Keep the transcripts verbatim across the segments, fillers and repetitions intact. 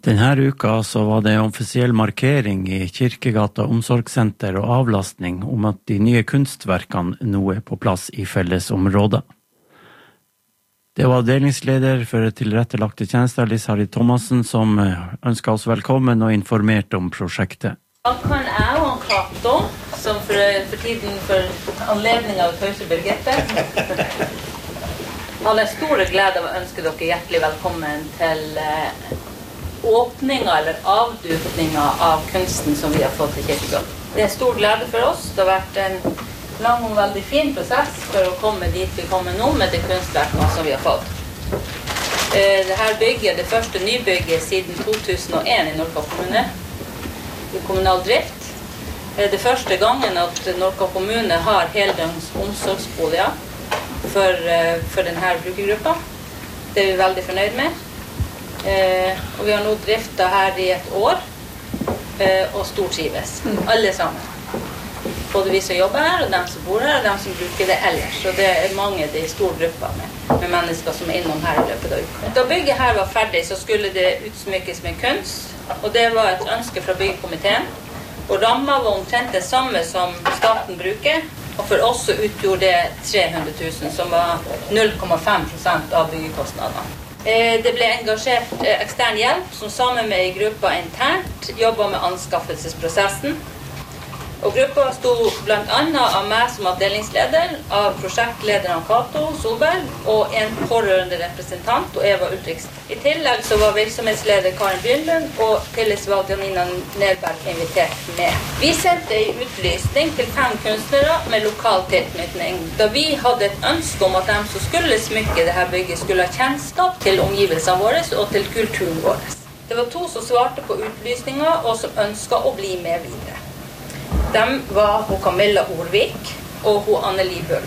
Denne uka så var det en offisiell markering i Kirkegata omsorgssenter og avlastning om at de nye kunstverkene nå er på plass i fellesområdet. Det var avdelingsleder for tilrettelagte tjenester, Liz-Harry Thomassen, som ønsket oss velkommen og informerte om prosjektet. Da kan jeg og Kato, som for, for tiden for anledning av Tause Birgitte, har den store glede av å ønske dere hjertelig velkommen til åpninga eller avdukninga av kunsten som vi har fått i Kirkegata. Det er en stor glede for oss. Det har vært en lang og veldig fin prosess for å komme dit vi kommer nå med de kunstverkene som vi har fått. Dette bygget, det første nybygget siden to tusen og en i Nordkapp kommune, i kommunal drift. Det er det første gangen at Nordkapp kommune har heldøgns omsorgsboliger for, for denne brukergruppa. Det er vi veldig fornøyd med. Og vi har nå driftet her i et år, og stortrives. Alle sammen. Både vi som jobber her, og dem som bor her, og dem som bruker det ellers. Og det er mange de store grupper med, med mennesker som er innom her i løpet av uka. Da bygget her var ferdig, så skulle det utsmykkes med kunst. Og det var et ønske fra byggekomiteen. Og rammen var omtrent det samme som staten bruker. Og for oss så utgjorde det tre hundre tusen, som var null komma fem prosent av byggekostnadene. Det ble engasjert ekstern hjelp, som sammen med i gruppa internt jobbet med anskaffelsesprosessen. Og gruppa stod blant annet av meg som avdelingsleder, av prosjektlederen Kato Solberg og en pårørende representant og Eva Ulriksen. I tillegg så var virksomhetsleder Karen Brynlund og tillitsvalgt Janina Nerberg invitert med. Vi sendte en utlysning til fem kunstnere med lokal tilknytning, da vi hadde et ønske om at de som skulle smykke dette bygget skulle ha kjennskap til omgivelsene våre og til kulturen vår. Det var to som svarte på utlysninga og som ønsket å bli med videre. De var hun Camilla Orvik og hun Anneli Bøll.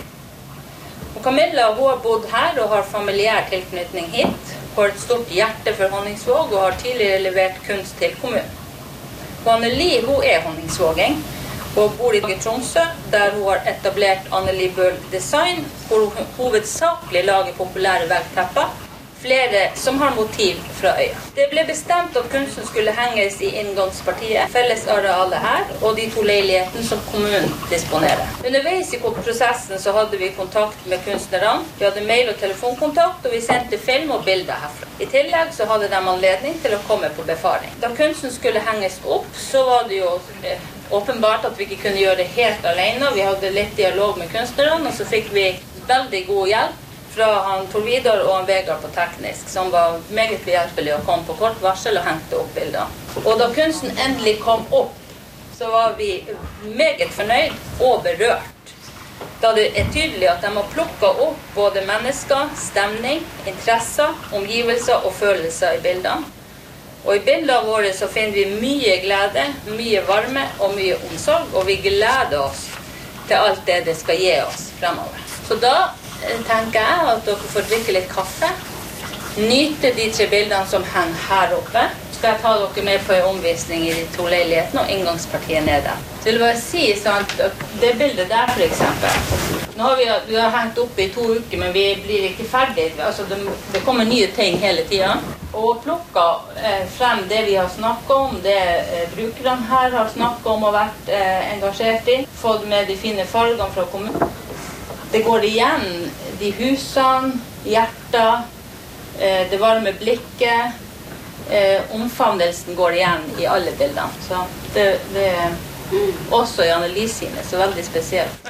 Hun Camilla hun har bodd her og har familiær tilknytning hit. Hun har et stort hjerte for Honningsvåg og har tidligere levert kunst til kommunen. Hun Anneli hun er honningsvåging. Hun bor i Tromsø, der hun har etablert Anneli Bøll Design, hvor hun hovedsakelig lager populære veggtepper. Flere som har motiv fra øya. Det ble bestemt at kunsten skulle henges i inngangspartiet, fellesarealet her, og de to leilighetene som kommunen disponerer. Underveis i prosessen så hadde vi kontakt med kunstnerne, vi hadde mail- og telefonkontakt, og vi sendte film og bilder herfra. I tillegg så hadde de anledning til å komme på befaring. Da kunsten skulle henges opp, så var det jo eh, åpenbart at vi ikke kunne gjøre det helt alene. Vi hadde litt dialog med kunstnerne, og så fikk vi veldig god hjelp fra han Tor Vidar og han Vegard på teknisk, som var meget behjelpelig å komme på kort varsel og hengte opp bilder. Og da kunsten endelig kom opp, så var vi meget fornøyd og berørt. Da det er tydelig at de har plukket opp både mennesker, stemning, interesser, omgivelser og følelser i bildene. Og i bildene våre så finner vi mye glede, mye varme og mye omsorg, og vi gleder oss til alt det det skal gi oss fremover. Så da tenker jeg at dere får drikke litt kaffe, nyte de tre bildene som henger her oppe. Så skal jeg ta dere med på en omvisning i de to leilighetene og inngangspartiet nede. Så vil jeg bare si sant, at det bildet der for eksempel, nå har vi, vi har hengt opp i to uker, men vi blir ikke ferdig. Altså, det, det kommer nye ting hele tiden. Og plukket eh, frem det vi har snakket om, det eh, brukerne her har snakket om og vært eh, engasjert i, fått med de fine fargene fra kommunen. Det går igjen, de husene, hjertet, eh, det varme blikket, eh, omfavnelsen går igjen i alle bildene. Så det, det er også i Annelies sine, så veldig spesielt.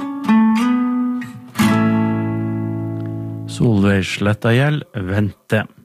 Solveig Slettahjell, Vente.